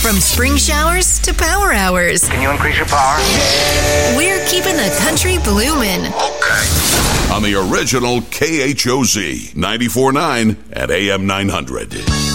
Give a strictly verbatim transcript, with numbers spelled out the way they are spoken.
From spring showers to power hours. Can you increase your power? We're keeping the country bloomin'. Okay. On the original K H O Z ninety-four point nine at A M nine hundred.